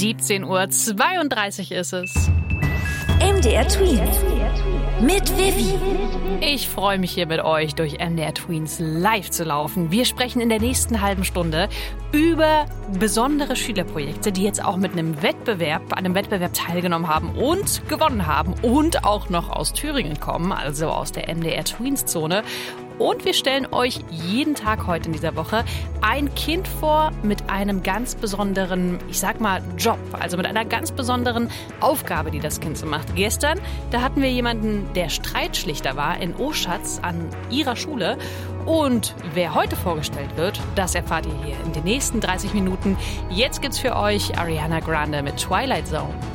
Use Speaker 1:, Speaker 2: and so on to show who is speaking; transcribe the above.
Speaker 1: 17:32 Uhr ist es.
Speaker 2: MDR Twins. Mit Vivi.
Speaker 1: Ich freue mich hier mit euch durch MDR Tweens live zu laufen. Wir sprechen in der nächsten halben Stunde über besondere Schülerprojekte, die jetzt auch mit an einem Wettbewerb teilgenommen haben und gewonnen haben und auch noch aus Thüringen kommen, also aus der MDR Tweens Zone. Und wir stellen euch jeden Tag heute in dieser Woche ein Kind vor mit einem ganz besonderen, Job. Also mit einer ganz besonderen Aufgabe, die das Kind so macht. Gestern, da hatten wir jemanden, der Streitschlichter war in Oschatz an ihrer Schule. Und wer heute vorgestellt wird, das erfahrt ihr hier in den nächsten 30 Minuten. Jetzt gibt's für euch Ariana Grande mit Twilight Zone.